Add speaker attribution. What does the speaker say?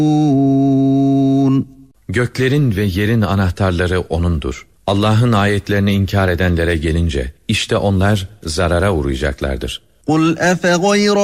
Speaker 1: Göklerin ve yerin anahtarları O'nundur. Allah'ın ayetlerini inkar edenlere gelince, işte onlar zarara uğrayacaklardır.
Speaker 2: قُلْ أَفَغَيْرَ